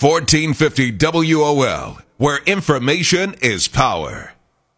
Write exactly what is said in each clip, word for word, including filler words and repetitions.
fourteen fifty W O L, where information is power.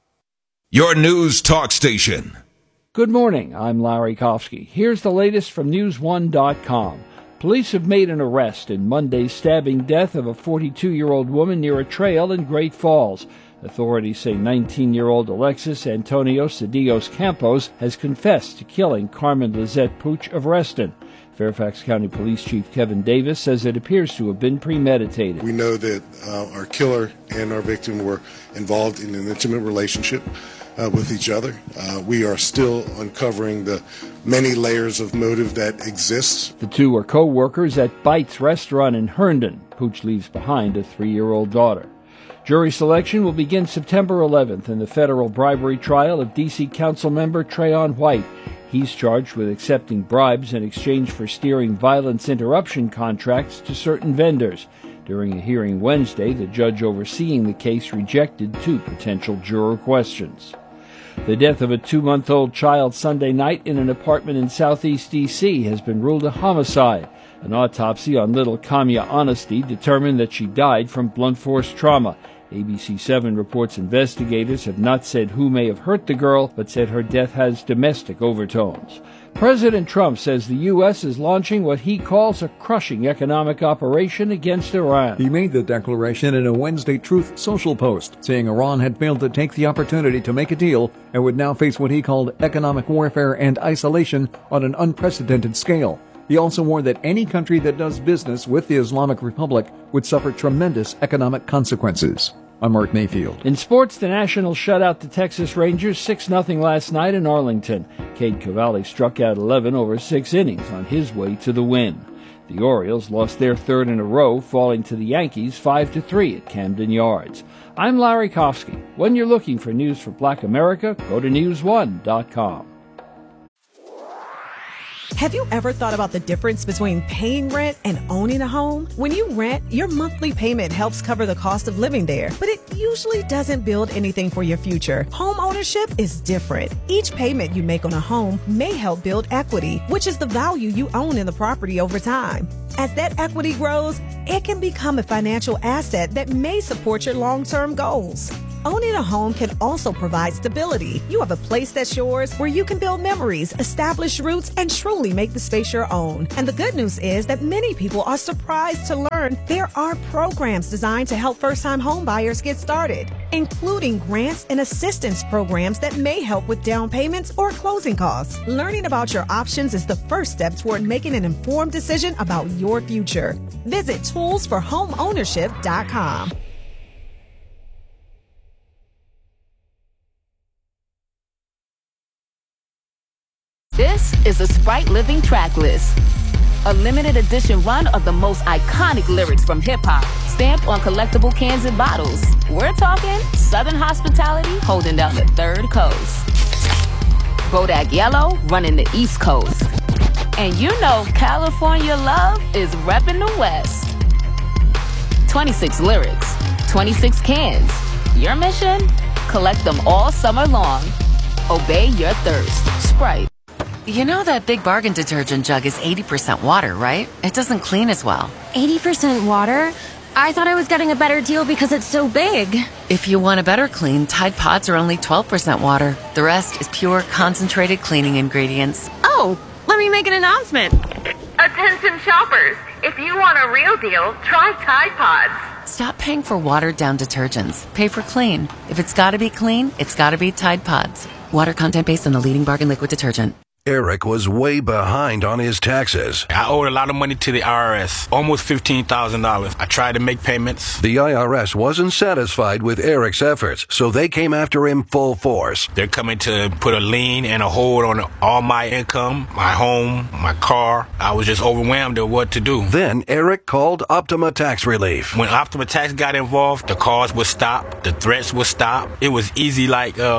Your news talk station. Good morning, I'm Larry Kofsky. Here's the latest from news one dot com. Police have made an arrest in Monday's stabbing death of a forty-two-year-old woman near a trail in Great Falls. Authorities say nineteen-year-old Alexis Antonio Cedillos Campos has confessed to killing Carmen Lizette Puch of Reston. Fairfax County Police Chief Kevin Davis says it appears to have been premeditated. We know that uh, our killer and our victim were involved in an intimate relationship uh, with each other. Uh, we are still uncovering the many layers of motive that exist. The two are co-workers at Bites Restaurant in Herndon. Puch leaves behind a three-year-old daughter. Jury selection will begin September eleventh in the federal bribery trial of D C Council member Trayon White. He's charged with accepting bribes in exchange for steering violence interruption contracts to certain vendors. During a hearing Wednesday, the judge overseeing the case rejected two potential juror questions. The death of a two-month-old child Sunday night in an apartment in southeast D C has been ruled a homicide. An autopsy on little Kamya Honesty determined that she died from blunt force trauma. A B C seven reports investigators have not said who may have hurt the girl, but said her death has domestic overtones. President Trump says the U S is launching what he calls a crushing economic operation against Iran. He made the declaration in a Wednesday Truth Social post, saying Iran had failed to take the opportunity to make a deal and would now face what he called economic warfare and isolation on an unprecedented scale. He also warned that any country that does business with the Islamic Republic would suffer tremendous economic consequences. I'm Mark Mayfield. In sports, the Nationals shut out the Texas Rangers six nothing last night in Arlington. Cade Cavalli struck out eleven over six innings on his way to the win. The Orioles lost their third in a row, falling to the Yankees five to three at Camden Yards. I'm Larry Kofsky. When you're looking for news for Black America, go to news one dot com. Have you ever thought about the difference between paying rent and owning a home? When you rent, your monthly payment helps cover the cost of living there, but it usually doesn't build anything for your future. Home ownership is different. Each payment you make on a home may help build equity, which is the value you own in the property over time. As that equity grows, it can become a financial asset that may support your long-term goals. Owning a home can also provide stability. You have a place that's yours where you can build memories, establish roots, and truly make the space your own. And the good news is that many people are surprised to learn there are programs designed to help first-time home buyers get started, including grants and assistance programs that may help with down payments or closing costs. Learning about your options is the first step toward making an informed decision about your future. Visit tools for home ownership dot com. This is a Sprite Living track list. A limited edition run of the most iconic lyrics from hip-hop, stamped on collectible cans and bottles. We're talking Southern hospitality holding down the third coast. Bodak Yellow running the East Coast. And you know California love is repping the West. twenty-six lyrics, twenty-six cans. Your mission? Collect them all summer long. Obey your thirst. Sprite. You know that Big Bargain detergent jug is eighty percent water, right? It doesn't clean as well. eighty percent water? I thought I was getting a better deal because it's so big. If you want a better clean, Tide Pods are only twelve percent water. The rest is pure, concentrated cleaning ingredients. Oh, let me make an announcement. Attention shoppers, if you want a real deal, try Tide Pods. Stop paying for watered-down detergents. Pay for clean. If it's gotta be clean, it's gotta be Tide Pods. Water content based on the leading bargain liquid detergent. Eric was way behind on his taxes. I owed a lot of money to the I R S, almost fifteen thousand dollars. I tried to make payments. The I R S wasn't satisfied with Eric's efforts, so they came after him full force. They're coming to put a lien and a hold on all my income, my home, my car. I was just overwhelmed at what to do. Then Eric called Optima Tax Relief. When Optima Tax got involved, the calls would stop, the threats would stop. It was easy like, uh,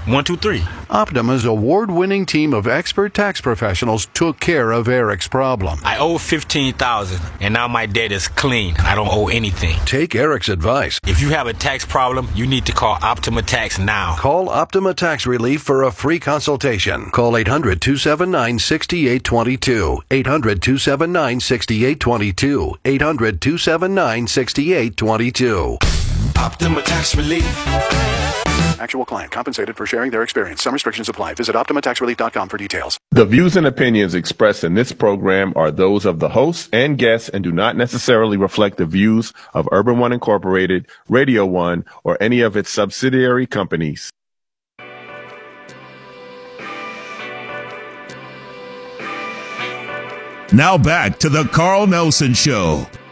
one two three. Optima's award-winning team of expert tax professionals took care of Eric's problem. I owe fifteen thousand dollars, and now my debt is clean. I don't owe anything. Take Eric's advice. If you have a tax problem, you need to call Optima Tax now. Call Optima Tax Relief for a free consultation. Call eight hundred, two seven nine, six eight two two. eight hundred, two seven nine, six eight two two. eight hundred, two seven nine, six eight two two. Optima Tax Relief. Actual client compensated for sharing their experience. Some restrictions apply. Visit Optima Tax Relief dot com for details. The views and opinions expressed in this program are those of the hosts and guests and do not necessarily reflect the views of Urban One Incorporated, Radio One, or any of its subsidiary companies. Now back to the Carl Nelson Show.